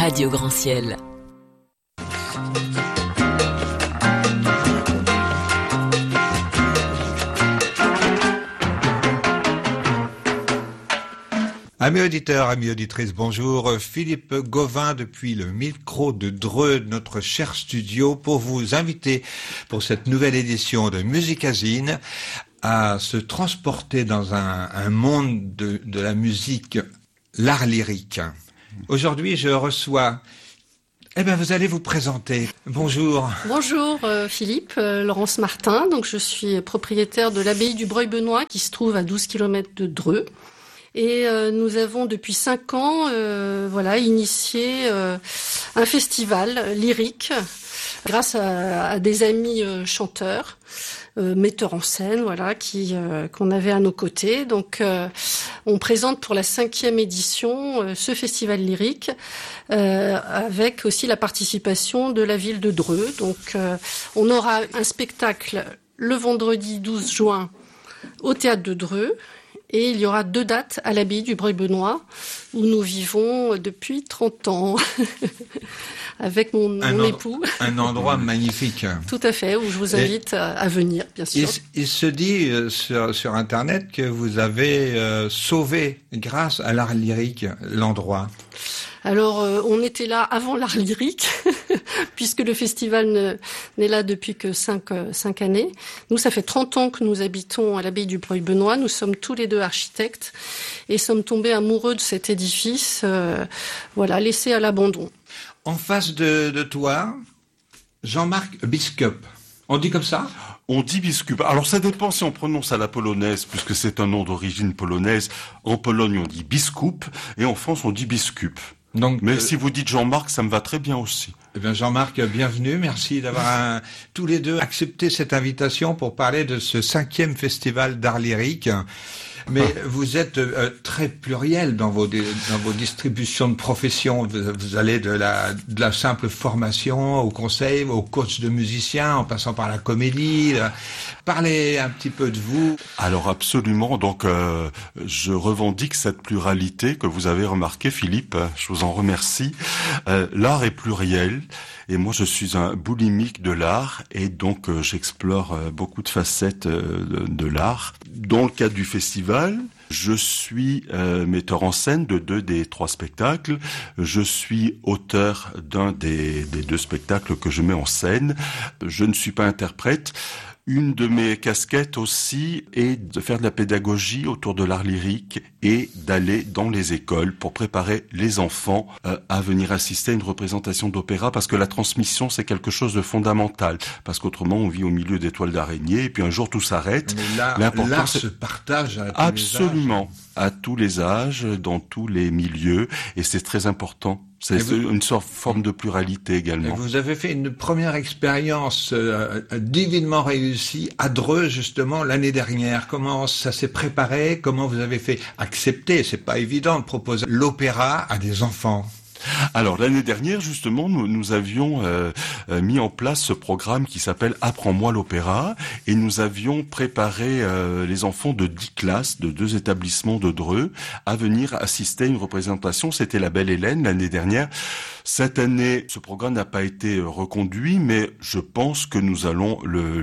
Radio Grand Ciel. Amis auditeurs, amis auditrices, bonjour. Philippe Gauvin depuis le micro de Dreux, notre cher studio, pour vous inviter pour cette nouvelle édition de Musicazine à se transporter dans un monde de la musique, l'art lyrique. Aujourd'hui, je reçois... vous allez vous présenter. Bonjour. Bonjour Philippe, Laurence Martin. Donc je suis propriétaire de l'abbaye du Breuil-Benoît qui se trouve à 12 km de Dreux. Et nous avons depuis 5 ans initié un festival lyrique grâce à des amis chanteurs, metteurs en scène, qu'on avait à nos côtés. Donc on présente pour la 5e édition ce festival lyrique avec aussi la participation de la ville de Dreux. Donc on aura un spectacle le vendredi 12 juin au théâtre de Dreux. Et il y aura 2 dates à l'abbaye du Breuil-Benoît où nous vivons depuis 30 ans avec mon époux. Un endroit magnifique. Tout à fait, où je vous invite à venir, bien sûr. Il se dit sur Internet que vous avez sauvé, grâce à l'art lyrique, l'endroit. Alors, on était là avant l'art lyrique, puisque le festival n'est là depuis que 5 années. Nous, ça fait 30 ans que nous habitons à l'abbaye du Breuil-Benoît. Nous sommes tous les deux architectes et sommes tombés amoureux de cet édifice, laissé à l'abandon. En face de toi, Jean-Marc Biskup. On dit comme ça ? On dit biscup. Alors ça dépend si on prononce à la polonaise, puisque c'est un nom d'origine polonaise. En Pologne, on dit biskup, et en France, on dit biscup. Mais si vous dites Jean-Marc, ça me va très bien aussi. Jean-Marc, bienvenue. Merci d'avoir tous les deux accepté cette invitation pour parler de ce 5e festival d'art lyrique. Mais vous êtes très pluriel dans vos distributions de profession. Vous allez de la simple formation au conseil, au coach de musiciens, en passant par la comédie. Parlez un petit peu de vous. Alors absolument. Donc je revendique cette pluralité que vous avez remarqué, Philippe. Je vous en remercie. L'art est pluriel. Et moi, je suis un boulimique de l'art, et donc j'explore beaucoup de facettes de l'art. Dans le cadre du festival, je suis metteur en scène de 2 des 3 spectacles. Je suis auteur d'un des 2 spectacles que je mets en scène. Je ne suis pas interprète. Une de mes casquettes aussi est de faire de la pédagogie autour de l'art lyrique et d'aller dans les écoles pour préparer les enfants à venir assister à une représentation d'opéra, parce que la transmission, c'est quelque chose de fondamental. Parce qu'autrement, on vit au milieu d'étoiles d'araignée et puis un jour tout s'arrête. L'art se partage à tous absolument, à tous les âges, dans tous les milieux, et c'est très important. C'est une forme de pluralité également. Et vous avez fait une première expérience divinement réussie à Dreux, justement, l'année dernière. Comment ça s'est préparé? Comment vous avez fait accepter? C'est pas évident de proposer l'opéra à des enfants. Alors l'année dernière, justement, nous avions mis en place ce programme qui s'appelle Apprends-moi l'opéra, et nous avions préparé les enfants de 10 classes de 2 établissements de Dreux à venir assister à une représentation. C'était la Belle Hélène l'année dernière. Cette année, ce programme n'a pas été reconduit, mais je pense que nous allons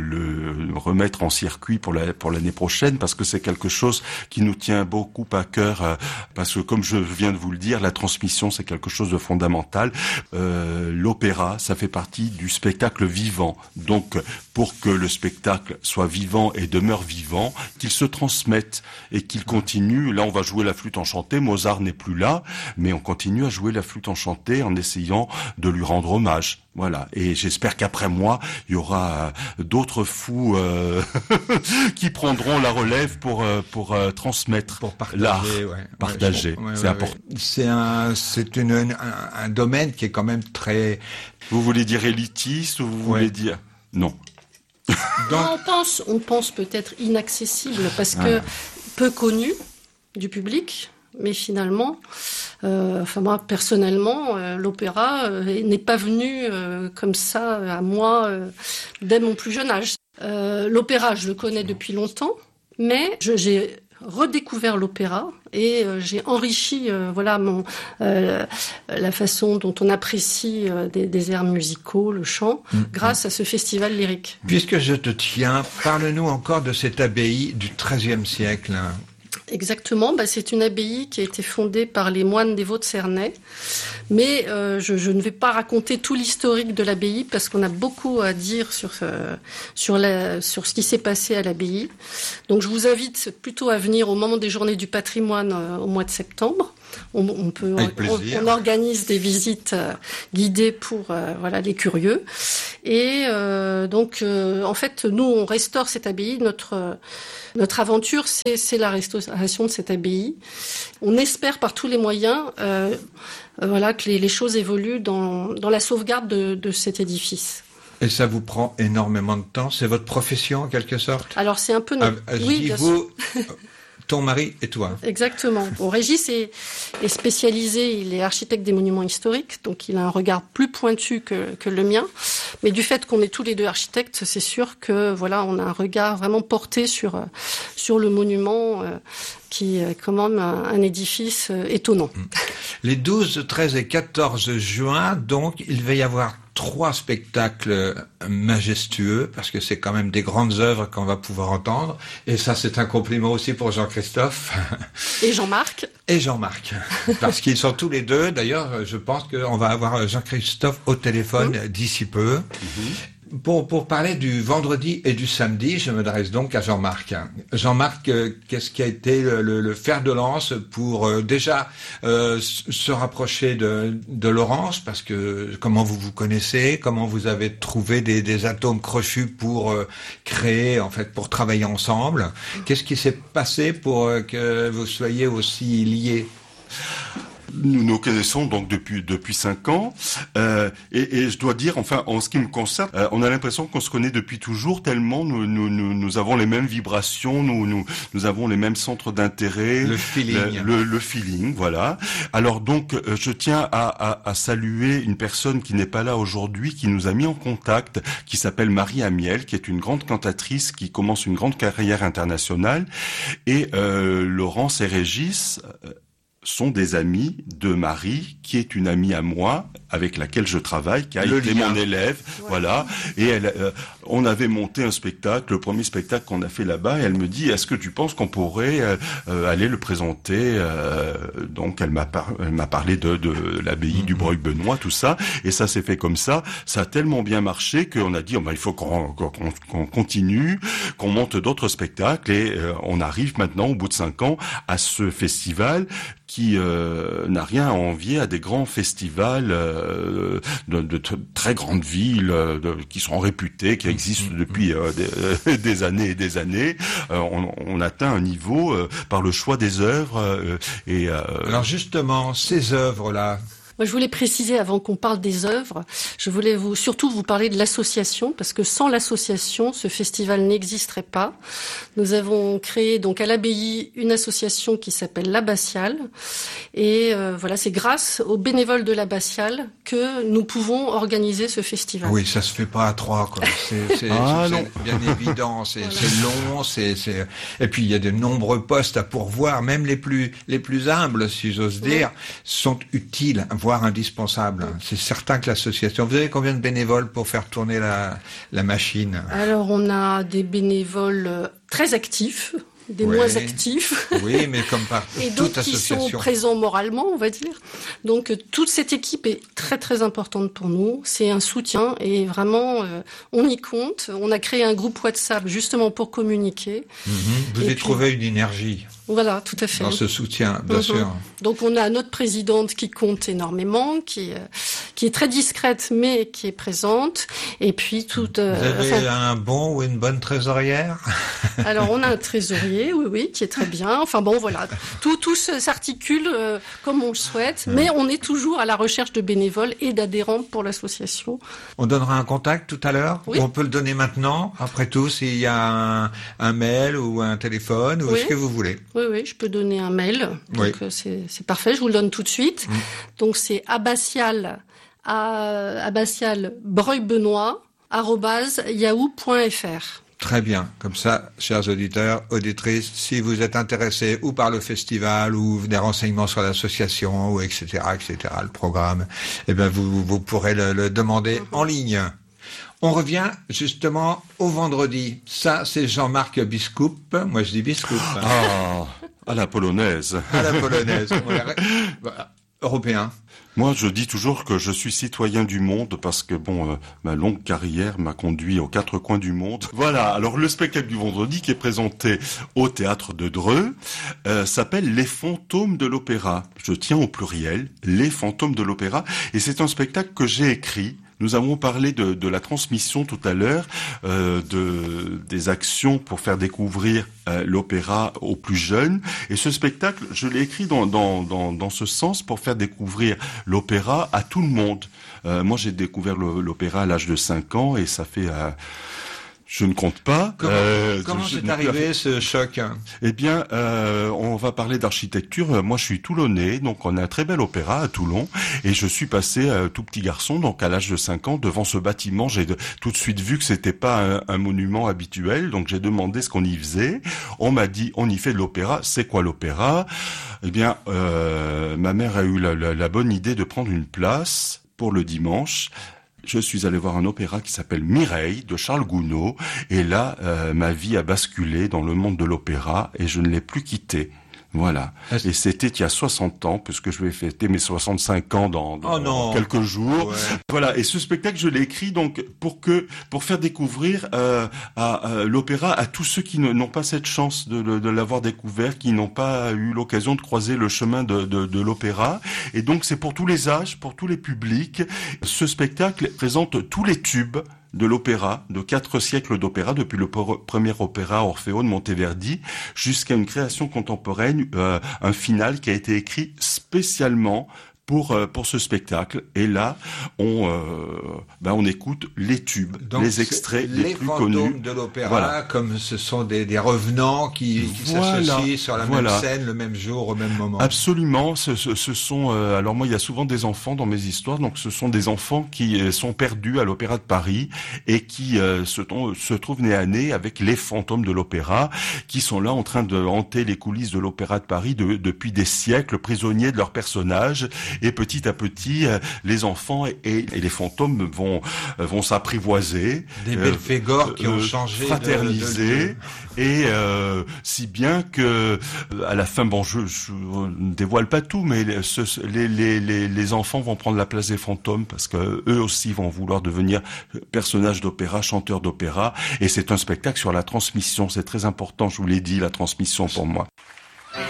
le remettre en circuit pour l'année prochaine, parce que c'est quelque chose qui nous tient beaucoup à cœur, parce que comme je viens de vous le dire, la transmission, c'est quelque chose de fondamental. L'opéra, ça fait partie du spectacle vivant. Donc, pour que le spectacle soit vivant et demeure vivant, qu'il se transmette et qu'il continue. Là, on va jouer la flûte enchantée. Mozart n'est plus là, mais on continue à jouer la flûte enchantée en essayant de lui rendre hommage. Voilà. Et j'espère qu'après moi, il y aura d'autres fous qui prendront la relève pour transmettre l'art, partager. C'est important. C'est un domaine qui est quand même très... Vous voulez dire élitiste, ou vous voulez dire... Non. Donc... on pense peut-être inaccessible, parce que peu connu du public. Mais finalement, moi personnellement, l'opéra n'est pas venu comme ça à moi dès mon plus jeune âge. L'opéra, je le connais depuis longtemps, mais j'ai redécouvert l'opéra et j'ai enrichi la façon dont on apprécie des airs musicaux, le chant, grâce à ce festival lyrique. Puisque je te tiens, parle-nous encore de cette abbaye du XIIIe siècle. Exactement, c'est une abbaye qui a été fondée par les moines dévots de Cernay. Mais je ne vais pas raconter tout l'historique de l'abbaye parce qu'on a beaucoup à dire sur ce qui s'est passé à l'abbaye. Donc je vous invite plutôt à venir au moment des Journées du patrimoine au mois de septembre. On organise des visites guidées pour les curieux. Et en fait, nous on restaure cette abbaye. Notre aventure, c'est la restauration de cette abbaye. On espère par tous les moyens que les choses évoluent dans la sauvegarde de cet édifice. Et ça vous prend énormément de temps? C'est votre profession en quelque sorte? Alors c'est un peu oui, bien sûr. Ton mari et toi. Exactement. Bon, Régis est spécialisé, il est architecte des monuments historiques, donc il a un regard plus pointu que le mien. Mais du fait qu'on est tous les deux architectes, c'est sûr que on a un regard vraiment porté sur le monument qui est quand même un édifice étonnant. Les 12, 13 et 14 juin, donc, il va y avoir 3 spectacles majestueux, parce que c'est quand même des grandes œuvres qu'on va pouvoir entendre. Et ça, c'est un compliment aussi pour Jean-Christophe. Et Jean-Marc. Et Jean-Marc. Parce qu'ils sont tous les deux. D'ailleurs, je pense qu'on va avoir Jean-Christophe au téléphone d'ici peu. Pour parler du vendredi et du samedi, je m'adresse donc à Jean-Marc. Jean-Marc, qu'est-ce qui a été le fer de lance pour déjà se rapprocher de Laurence, parce que comment vous vous connaissez, comment vous avez trouvé des atomes crochus pour créer, en fait, pour travailler ensemble. Qu'est-ce qui s'est passé pour que vous soyez aussi liés? Nous nous connaissons donc depuis 5 ans et je dois dire, enfin en ce qui me concerne, on a l'impression qu'on se connaît depuis toujours tellement nous avons les mêmes vibrations, nous avons les mêmes centres d'intérêt, le feeling, le feeling, voilà. Alors donc je tiens à saluer une personne qui n'est pas là aujourd'hui, qui nous a mis en contact, qui s'appelle Marie Amiel, qui est une grande cantatrice qui commence une grande carrière internationale, et Laurence et Régis sont des amis de Marie, qui est une amie à moi, avec laquelle je travaille, qui a été mon élève, voilà. Et on avait monté un spectacle, le premier spectacle qu'on a fait là-bas, et elle me dit, est-ce que tu penses qu'on pourrait aller le présenter? Donc elle m'a parlé de l'abbaye du Breuil-Benoît, tout ça, et ça s'est fait comme ça. Ça a tellement bien marché qu'on a dit, il faut qu'on continue, qu'on monte d'autres spectacles, et on arrive maintenant, au bout de 5 ans, à ce festival qui n'a rien à envier à des grands festivals de très grandes villes qui sont réputées, qui existent depuis des années et des années. On atteint un niveau par le choix des œuvres. Alors justement, ces œuvres-là, moi, je voulais préciser, avant qu'on parle des œuvres, je voulais surtout vous parler de l'association, parce que sans l'association, ce festival n'existerait pas. Nous avons créé donc à l'abbaye une association qui s'appelle l'Abbatiale, et c'est grâce aux bénévoles de l'Abbatiale que nous pouvons organiser ce festival. Oui, ça se fait pas à 3, quoi. C'est bien évident, c'est long, et puis il y a de nombreux postes à pourvoir, même les plus humbles, si j'ose dire, sont utiles, voire indispensable. C'est certain que l'association... Vous avez combien de bénévoles pour faire tourner la machine? Alors, on a des bénévoles très actifs, des moins actifs. Oui, mais comme par et toute association. Qui sont présents moralement, on va dire. Donc, toute cette équipe est très, très importante pour nous. C'est un soutien et vraiment, on y compte. On a créé un groupe WhatsApp justement pour communiquer. Vous y trouvez une énergie. Voilà, tout à fait. Dans ce soutien, bien sûr. Donc on a notre présidente qui compte énormément, qui est très discrète mais qui est présente. Et puis Vous avez un bon ou une bonne trésorière? Alors on a un trésorier, oui, qui est très bien. Enfin bon, voilà, tout s'articule comme on le souhaite, mais on est toujours à la recherche de bénévoles et d'adhérents pour l'association. On donnera un contact tout à l'heure. Oui. On peut le donner maintenant. Après tout, s'il y a un mail ou un téléphone ou ce que vous voulez. Oui, je peux donner un mail. Donc c'est parfait, je vous le donne tout de suite. Donc c'est abbatiale breuilbenoît@yahoo.fr. Très bien. Comme ça, chers auditeurs, auditrices, si vous êtes intéressés ou par le festival ou des renseignements sur l'association ou etc., le programme, eh ben vous pourrez le demander en ligne. On revient justement au vendredi. Ça, c'est Jean-Marc Biscoup. Moi, je dis Biscoup. Ah, à la polonaise. À la polonaise. Européen. Moi, je dis toujours que je suis citoyen du monde parce que ma longue carrière m'a conduit aux quatre coins du monde. Voilà. Alors, le spectacle du vendredi qui est présenté au théâtre de Dreux s'appelle Les Fantômes de l'Opéra. Je tiens au pluriel, Les Fantômes de l'Opéra, et c'est un spectacle que j'ai écrit. Nous avons parlé de la transmission tout à l'heure, des actions pour faire découvrir l'opéra aux plus jeunes. Et ce spectacle, je l'ai écrit dans ce sens pour faire découvrir l'opéra à tout le monde. Moi, j'ai découvert l'opéra à l'âge de 5 ans et ça fait... je ne compte pas. Comment c'est arrivé ce choc? Eh bien, on va parler d'architecture. Moi, je suis toulonnais, donc on a un très bel opéra à Toulon. Et je suis passé tout petit garçon, donc à l'âge de 5 ans, devant ce bâtiment. J'ai tout de suite vu que c'était pas un monument habituel, donc j'ai demandé ce qu'on y faisait. On m'a dit, on y fait de l'opéra. C'est quoi l'opéra? Eh bien, ma mère a eu la bonne idée de prendre une place pour le dimanche. Je suis allé voir un opéra qui s'appelle Mireille de Charles Gounod et là ma vie a basculé dans le monde de l'opéra et je ne l'ai plus quitté. Voilà. Et c'était il y a 60 ans, puisque je vais fêter mes 65 ans dans quelques jours. Ouais. Voilà. Et ce spectacle, je l'ai écrit donc pour faire découvrir l'opéra à tous ceux qui n'ont pas cette chance de l'avoir découvert, qui n'ont pas eu l'occasion de croiser le chemin de l'opéra. Et donc c'est pour tous les âges, pour tous les publics. Ce spectacle présente tous les tubes de l'opéra, de 4 siècles d'opéra, depuis le premier opéra Orfeo de Monteverdi jusqu'à une création contemporaine, un final qui a été écrit spécialement pour ce spectacle. Et là, on écoute les tubes, donc les extraits les plus connus. Les fantômes de l'opéra, voilà. Comme ce sont des revenants qui s'associent sur la même scène, le même jour, au même moment. Absolument. Ce sont. Alors moi, il y a souvent des enfants dans mes histoires. Donc ce sont des enfants qui sont perdus à l'Opéra de Paris et qui se trouvent nez à nez avec les fantômes de l'opéra, qui sont là en train de hanter les coulisses de l'Opéra de Paris depuis des siècles, prisonniers de leurs personnages. Et petit à petit, les enfants et les fantômes vont s'apprivoiser. Des Belphégor qui ont changé, fraterniser, et si bien que à la fin, je ne dévoile pas tout, mais les enfants vont prendre la place des fantômes parce que eux aussi vont vouloir devenir personnages d'opéra, chanteurs d'opéra. Et c'est un spectacle sur la transmission. C'est très important, je vous l'ai dit, la transmission pour moi.